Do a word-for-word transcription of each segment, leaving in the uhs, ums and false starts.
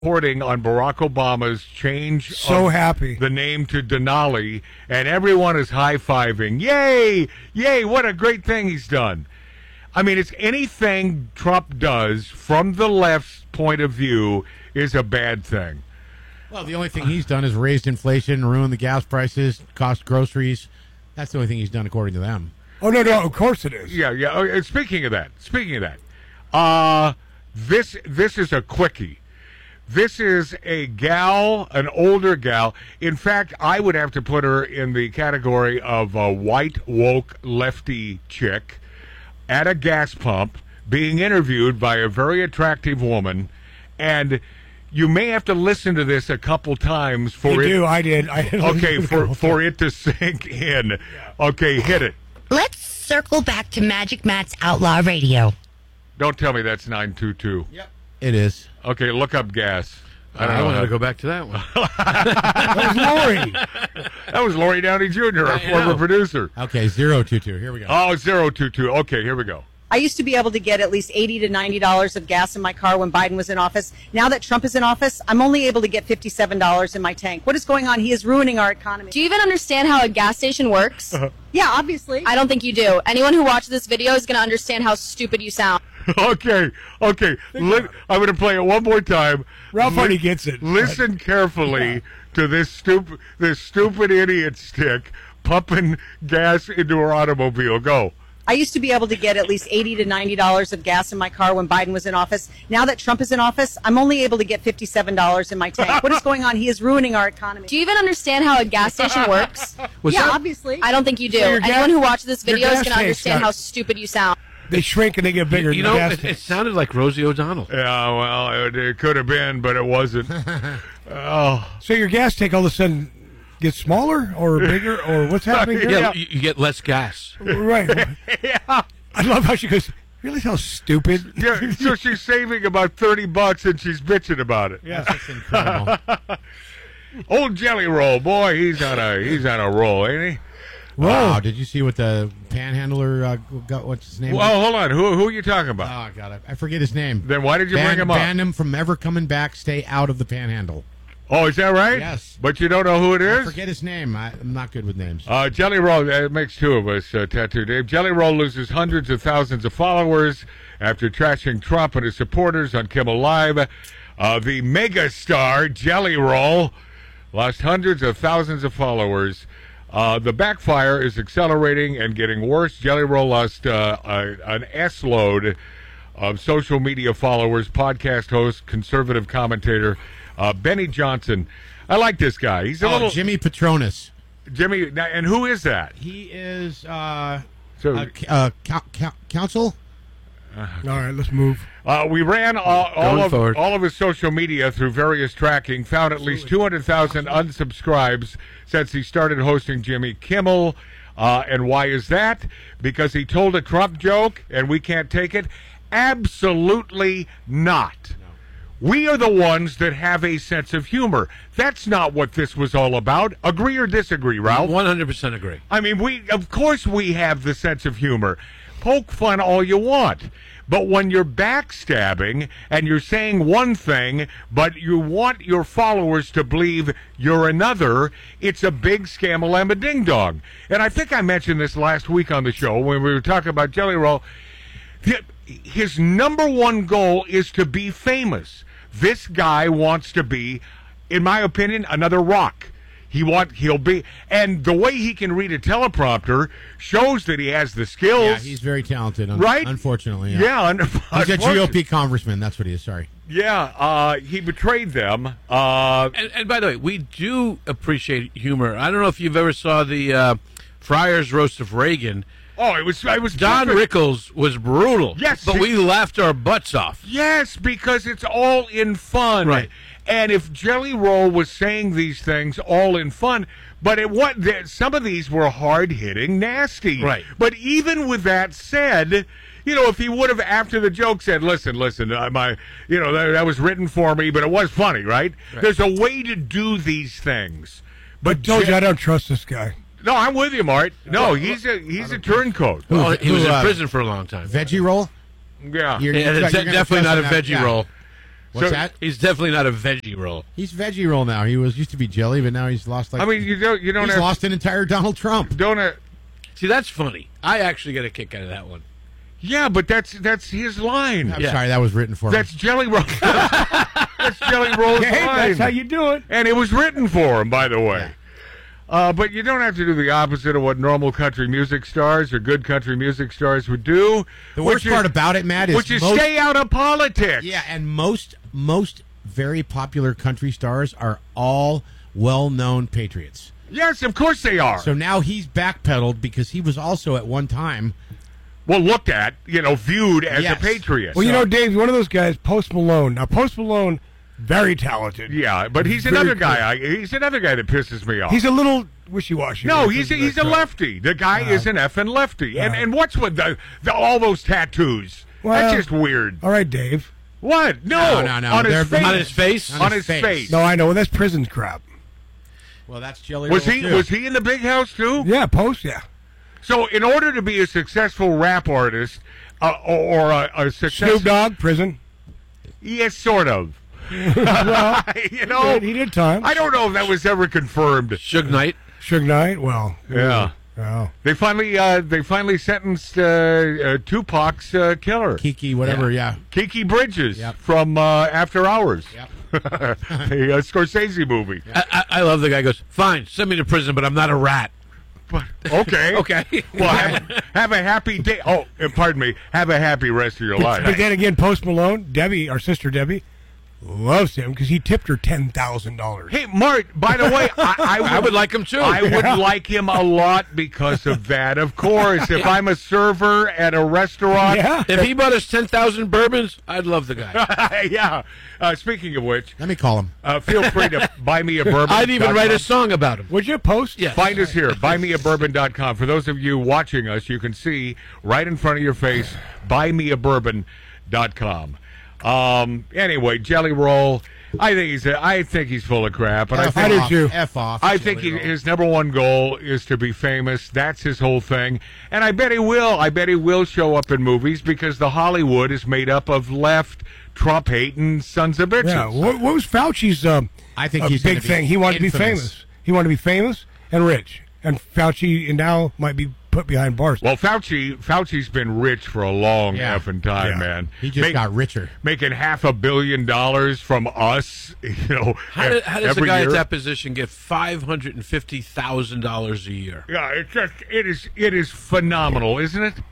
reporting on Barack Obama's change So of happy. the name to Denali, and everyone is high-fiving. Yay! Yay, what a great thing he's done. I mean, it's anything Trump does from the left's point of view is a bad thing. Well, the only thing he's done is raised inflation, ruined the gas prices, cost groceries. That's the only thing he's done according to them. Oh, no, no, of course it is. Yeah, yeah. Oh, and speaking of that, speaking of that, uh, this this is a quickie. This is a gal, an older gal. In fact, I would have to put her in the category of a white, woke, lefty chick at a gas pump being interviewed by a very attractive woman. And you may have to listen to this a couple times for You it. do, I did. I did Okay, for, for it to sink in. Okay, hit it. Let's circle back to Magic Matt's Outlaw Radio. Don't tell me that's nine two two. Yep. It is. Okay, look up gas. I don't I know. wanted how- to go back to that one. That was Lori. That was Lori Downey Junior, our I former know. producer. Okay, zero two two. Here we go. Oh, zero two two. Okay, here we go. I used to be able to get at least eighty to ninety dollars of gas in my car when Biden was in office. Now that Trump is in office, I'm only able to get fifty-seven dollars in my tank. What is going on? He is ruining our economy. Do you even understand how a gas station works? Yeah, obviously. I don't think you do. Anyone who watches this video is going to understand how stupid you sound. Okay, okay. Li- I'm going to play it one more time. Ralph Li- already gets it. Listen carefully to this stupid, this stupid idiot stick pumping gas into her automobile. Go. I used to be able to get at least eighty to ninety dollars of gas in my car when Biden was in office. Now that Trump is in office, I'm only able to get fifty-seven dollars in my tank. What is going on? He is ruining our economy. Do you even understand how a gas station works? Was yeah, that- obviously. I don't think you do. So your gas- Anyone who watches this your video is gas going to tank's understand got- how stupid you sound. They shrink and they get bigger. You than know, the gas it, it tanks. sounded like Rosie O'Donnell. Yeah, well, it, it could have been, but it wasn't. Oh, So your gas tank all of a sudden gets smaller or bigger, or what's happening here? Yeah, you, you get less gas. Right. yeah. I love how she goes, realize how stupid? Yeah, so she's saving about thirty bucks and she's bitching about it. Yes, it's incredible. Old Jelly Roll, boy, he's on a he's on a roll, ain't he? Wow, did you see what the panhandler uh, got? What's his name? Well, hold on. Who who are you talking oh, about? God, I, I forget his name. Then why did you Ban- bring him up? Ban him from ever coming back. Stay out of the panhandle. Oh, is that right? Yes. But you don't know who it I is? forget his name. I, I'm not good with names. Uh, Jelly Roll, that makes two of us, uh, Tattoo Dave. Jelly Roll loses hundreds of thousands of followers after trashing Trump and his supporters on Kimmel Live. Uh, the mega star, Jelly Roll, lost hundreds of thousands of followers. Uh, the backfire is accelerating and getting worse. Jelly Roll lost uh, a, an S-load of social media followers, podcast host, conservative commentator, uh, Benny Johnson. I like this guy. He's a Oh, little... Jimmy Petronas. Jimmy, now- and who is that? He is uh, So uh, uh, co- co- counsel. All right, let's move. uh, we ran all, all Going of forward. all of his social media through various tracking, found at least two hundred thousand unsubscribes since he started hosting Jimmy Kimmel. Uh, and why is that? Because he told a Trump joke and we can't take it? Absolutely not. We are the ones that have a sense of humor. That's not what this was all about. Agree or disagree, Ralph? one hundred percent agree. I mean, we of course we have the sense of humor. Poke fun all you want. But when you're backstabbing and you're saying one thing, but you want your followers to believe you're another, it's a big scam-a-lama ding-dong. And I think I mentioned this last week on the show when we were talking about Jelly Roll. His number one goal is to be famous. This guy wants to be, in my opinion, another Rock. He want he'll be, and the way he can read a teleprompter shows that he has the skills. Yeah, he's very talented. Un- Right? Unfortunately, yeah. Yeah, un- He's a G O P congressman. That's what he is. Sorry. Yeah, uh, he betrayed them. Uh, And, and by the way, we do appreciate humor. I don't know if you've ever saw the uh, Friars roast of Reagan. oh, it was it was Don perfect. Rickles was brutal. Yes, but he- we laughed our butts off. Yes, because it's all in fun. Right. And if Jelly Roll was saying these things all in fun, but it what some of these were hard hitting, nasty. Right. But even with that said, you know, if he would have after the joke said, "Listen, listen, uh, my, you know, that, that was written for me, but it was funny, right?" Right. There's a way to do these things. But But told Je- you I don't trust this guy. no, I'm with you, Mart. No, he's a he's a turncoat. Well, he who, was in uh, prison for a long time. Veggie roll. Yeah. You're- Yeah, you're it's gonna definitely trust not a him that- veggie yeah. roll. What's So- that? He's definitely not a veggie roll. He's veggie roll now. He was used to be jelly, but now he's lost like. I mean, you don't you don't he's have lost an entire Donald Trump. don't. Uh, See, that's funny. I actually get a kick out of that one. yeah, but that's that's his line. I'm Yeah. sorry, that was written for That's him. Jelly Roll. That's Jelly Roll's Hey, line. that's how you do it. And it was written for him, by the way. Uh, but you don't have to do the opposite of what normal country music stars or good country music stars would do. The worst which part is, about it, Matt, is which is most, stay out of politics. yeah, and most most very popular country stars are all well-known patriots. Yes, of course they are. So now he's backpedaled because he was also at one time. well, looked at, you know, viewed as Yes. a patriot. Well, you know, Dave, one of those guys, Post Malone. Now, Post Malone, very talented. yeah, but he's Very another cool. guy. I, he's another guy that pisses me off. He's a little wishy-washy. no, when it he's a, comes to he's a that crap. lefty. The guy is an effing lefty. And Yeah. and what's with the, the all those tattoos? Well- That's just weird. All right, Dave. What? No, No, no, no. On his They're- face. On his face? On, On his his face. face. No, I know. That's prison crap. Well, that's jelly. Was roll he too. was he in the big house too? Yeah, Post, yeah. So, in order to be a successful rap artist, uh, or, or a, a success, Snoop Dogg, prison. yes, sort of. Well, you know, he did, he did time. I don't know if that was ever confirmed. Suge Knight. Suge Knight, well. Yeah, Oh. they finally uh, they finally sentenced uh, uh, Tupac's uh, killer, Kiki, whatever? Yeah. Kiki Bridges, Yep. from uh, After Hours, Yep. the uh, Scorsese movie. I, I, I love the guy. Goes, fine, send me to prison, but I'm not a rat. But, okay, Okay. Well, have, have a happy day. Oh, uh, pardon me. Have a happy rest of your life. But then again, Post Malone, Debbie, our sister Debbie, loves him because he tipped her ten thousand dollars. Hey, Mart, by the way, I, I, would, I would like him too. I would like him a lot because of that. Of course, if I'm a server at a restaurant. Yeah. If he bought us ten thousand bourbons, I'd love the guy. yeah. Uh, speaking of which, Let me call him. uh, feel free to buy me a bourbon. I'd even write a song about him. Would you post? Yes. Find us here, buy me a bourbon dot com. For those of you watching us, you can see right in front of your face, buy me a bourbon dot com. Um, anyway, Jelly Roll, I think he's a, I think he's full of crap, but I F think I do off. too. F off. I think Jelly he, roll. his number one goal is to be famous. That's his whole thing. And I bet he will. I bet he will show up in movies because the Hollywood is made up of left, Trump-hating sons of bitches. Yeah. What, what was Fauci's um, I think a he's big gonna be thing? He wanted to be infamous. famous. He wanted to be famous and rich. And Fauci now might be put behind bars. Well, Fauci, Fauci's been rich for a long Yeah. effing time, Yeah. man. He just Make- got richer. Making half a billion dollars from us, you know, How, did, how does a every guy year. at that position get five hundred and fifty thousand dollars a year? Yeah, it's just it is it is phenomenal, isn't it?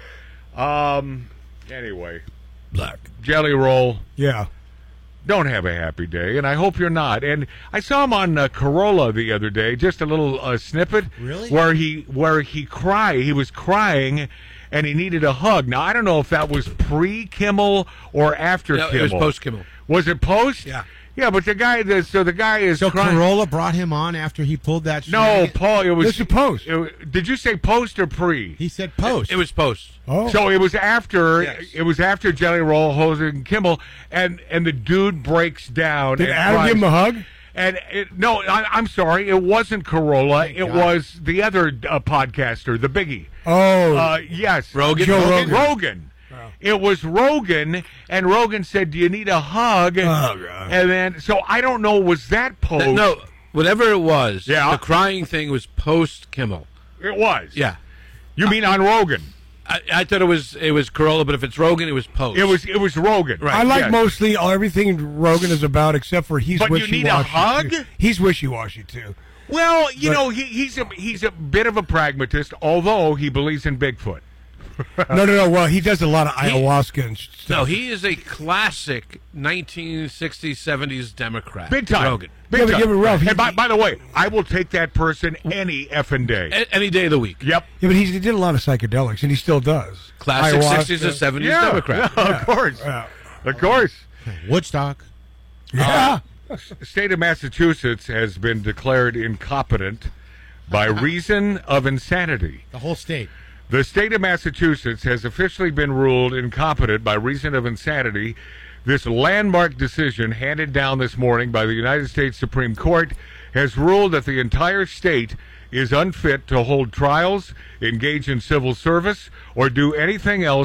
Um. Anyway, Black. Jelly Roll. Yeah. Don't have a happy day, and I hope you're not. And I saw him on uh, Corolla the other day, just a little uh, snippet, Really? where he where he cried. He was crying, and he needed a hug. Now I don't know if that was pre Kimmel or after No, Kimmel. it was post Kimmel. Was it post? Yeah. Yeah, but the guy, the, so the guy is So crying. Corolla brought him on after he pulled that. No, shenanigan? Paul, it was. This is post. it- did you say post or pre? He said post. It was post. Oh. So it was after Yes. it was after Jelly Roll, hosting Kimmel, and and the dude breaks down. Did and Adam cries. give him a hug? And it, no, I, I'm sorry, it wasn't Corolla. Thank It God. was the other uh, podcaster, the Biggie. Oh. Uh, yes, Rogan? Joe Rogan. Rogan. Rogan. It was Rogan, and Rogan said, "Do you need a hug?" Oh, God. And then, so I don't know. Was that post? Th- No, whatever it was, Yeah. the crying thing was post Kimmel. it was. Yeah. You mean on Rogan? I, I thought it was it was Corolla, but if it's Rogan, it was post. It was. It was Rogan. Right. I like yes. mostly everything Rogan is about, except for he's But you wishy-washy. need a hug? too. He's wishy-washy, too. Well, you But- know, he, he's a he's a bit of a pragmatist, although he believes in Bigfoot. No, no, no. Well, he does a lot of ayahuasca and stuff. No, he is a classic nineteen sixties, seventies Democrat. Big time. Rogan. Big Yeah, but time. give it Ralph, he- And by, by the way, I will take that person any effing day. A- any day of the week. Yep. Yeah, but he's, he did a lot of psychedelics, and he still does. Classic Ayahuasca. sixties or seventies Yeah, Democrat. yeah, of course. Yeah. Of course. Woodstock. Yeah. The state of Massachusetts has been declared incompetent by reason of insanity. The whole state. The state of Massachusetts has officially been ruled incompetent by reason of insanity. This landmark decision, handed down this morning by the United States Supreme Court, has ruled that the entire state is unfit to hold trials, engage in civil service, or do anything else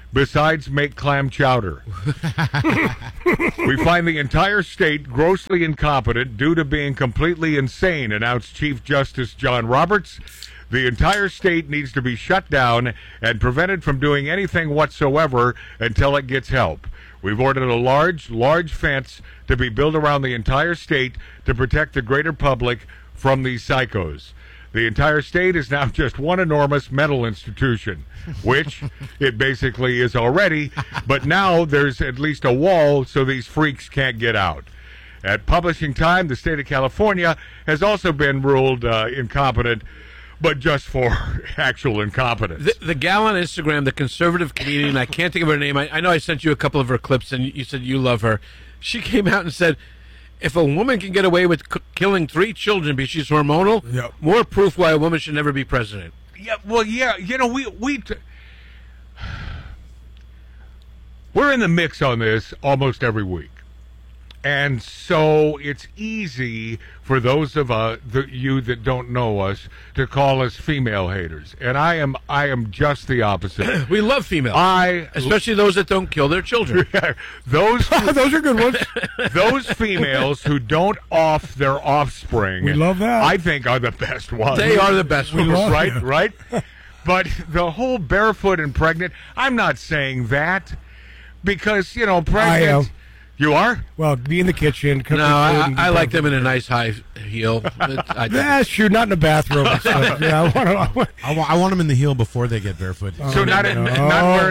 besides make clam chowder. We find the entire state grossly incompetent due to being completely insane, announced Chief Justice John Roberts. The entire state needs to be shut down and prevented from doing anything whatsoever until it gets help. We've ordered a large, large fence to be built around the entire state to protect the greater public from these psychos. The entire state is now just one enormous mental institution, which it basically is already, but now there's at least a wall so these freaks can't get out. At publishing time, the state of California has also been ruled uh, incompetent, but just for actual incompetence. The, the gal on Instagram, the conservative comedian, I can't think of her name. I, I know I sent you a couple of her clips, and you said you love her. She came out and said, if a woman can get away with c- killing three children because she's hormonal, Yep. more proof why a woman should never be president. Yeah, well, yeah, you know, we we t- we're in the mix on this almost every week, and so it's easy for those of uh, the, you that don't know us to call us female haters, and I am I am just the opposite. We love females, I especially those that don't kill their children. those Those are good ones. those females who don't off their offspring. We love that. I think are the best ones. They are the best We ones. love right, you. right. But the whole barefoot and pregnant, I'm not saying that because, you know, pregnant. am. You are? Well, be in the kitchen. Cook No, the food I, and I be like them in perfect. a nice high heel. It- I think- Yeah, sure. Not in the bathroom. and stuff. Yeah, I want to. I want, I, wa- I want them in the heel before they get barefoot. So not in, no. not wearing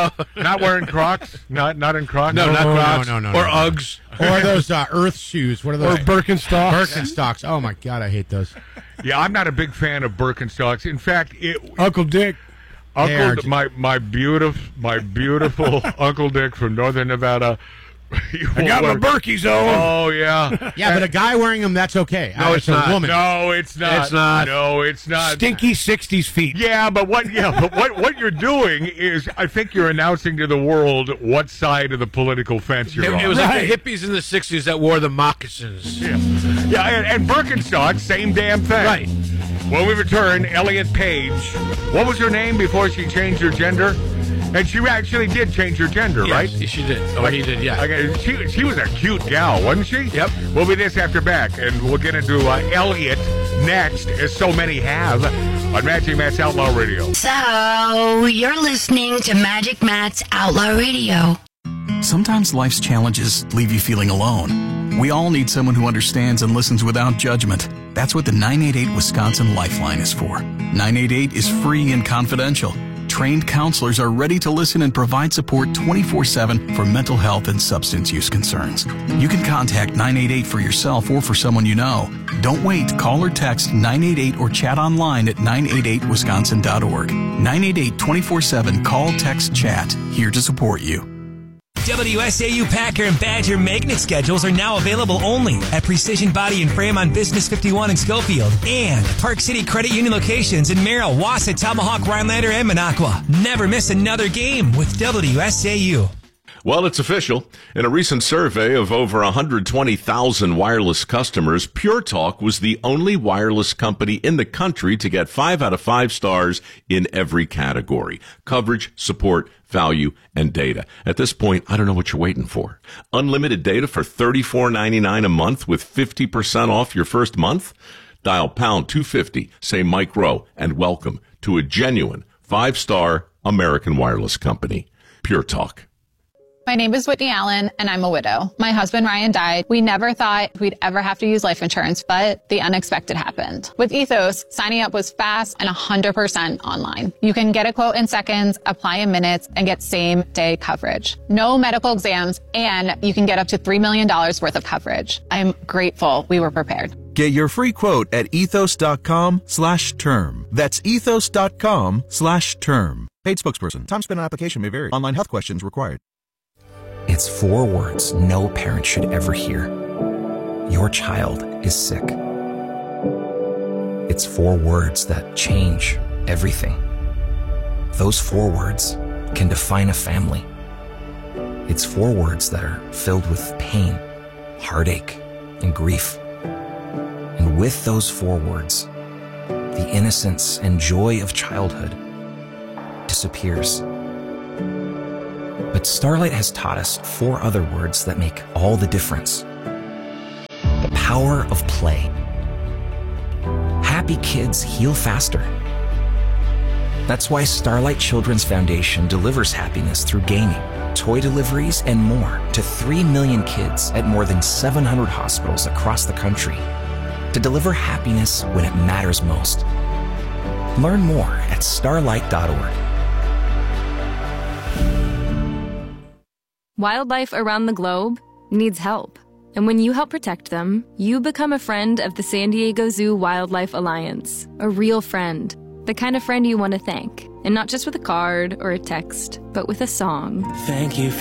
not wearing Crocs, not not in Crocs. no, not no, Crocs no, no, no, or no. Uggs. Or those uh, Earth shoes. What are or those? Birkenstocks. Birkenstocks. Oh, my God, I hate those. Yeah, I'm not a big fan of Birkenstocks. In fact, it Uncle Dick. They are Uncle j- my my beautiful my beautiful Uncle Dick from Northern Nevada. You I got my won't- Berkeys on. Oh yeah. Yeah, but a guy wearing them, that's okay. No, Uh, it's a not. woman. No, it's not. It's not. No, it's not. Stinky sixties feet. Yeah, but what? Yeah, but what? What you're doing is, I think you're announcing to the world what side of the political fence you're It, on. it was Right. like the hippies in the sixties that wore the moccasins. yeah, yeah, and, and Birkenstock, same damn thing. Right. When we return, Elliot Page. What was her name before she changed her gender? And she actually did change her gender, right? Yes, she did. Oh, he did, yeah. Okay, she she was a cute gal, wasn't she? Yep. We'll be this after back, and we'll get into uh, Elliot next, as so many have, on Magic Matt's Outlaw Radio. So, you're listening to Magic Matt's Outlaw Radio. Sometimes life's challenges leave you feeling alone. We all need someone who understands and listens without judgment. That's what the nine eight eight Wisconsin Lifeline is for. nine eight eight is free and confidential. Trained counselors are ready to listen and provide support twenty-four seven for mental health and substance use concerns. You can contact nine eight eight for yourself or for someone you know. Don't wait. Call or text nine eight eight or chat online at nine eight eight wisconsin dot org. nine eight eight twenty-four seven Call, Text, Chat. Here to support you. W S A U Packer and Badger magnet schedules are now available only at Precision Body and Frame on Business fifty-one in Schofield and Park City Credit Union locations in Merrill, Wausau, Tomahawk, Rhinelander, and Minocqua. Never miss another game with W S A U. Well, it's official. In a recent survey of over one hundred twenty thousand wireless customers, Pure Talk was the only wireless company in the country to get five out of five stars in every category: coverage, support, value, and data. At this point, I don't know what you're waiting for. Unlimited data for thirty-four ninety-nine a month with fifty percent off your first month? Dial pound two fifty, say Mike Rowe, and welcome to a genuine five-star American wireless company. Pure Talk. My name is Whitney Allen, and I'm a widow. My husband, Ryan, died. We never thought we'd ever have to use life insurance, but the unexpected happened. With Ethos, signing up was fast and one hundred percent online. You can get a quote in seconds, apply in minutes, and get same-day coverage. No medical exams, and you can get up to three million dollars worth of coverage. I'm grateful we were prepared. Get your free quote at ethos.com slash term. That's ethos.com slash term. Paid spokesperson. Time spent on application may vary. Online health questions required. It's four words no parent should ever hear. Your child is sick. It's four words that change everything. Those four words can define a family. It's four words that are filled with pain, heartache, and grief. And with those four words, the innocence and joy of childhood disappears. But Starlight has taught us four other words that make all the difference. The power of play. Happy kids heal faster. That's why Starlight Children's Foundation delivers happiness through gaming, toy deliveries, and more to three million kids at more than seven hundred hospitals across the country to deliver happiness when it matters most. Learn more at starlight dot org. Wildlife around the globe needs help. And when you help protect them, you become a friend of the San Diego Zoo Wildlife Alliance. A real friend. The kind of friend you want to thank. And not just with a card or a text, but with a song. Thank you